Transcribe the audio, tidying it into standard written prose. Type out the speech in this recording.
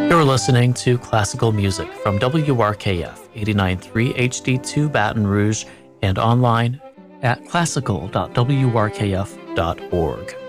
You're listening to classical music from WRKF 89.3 HD2 Baton Rouge and online at classical.wrkf.org.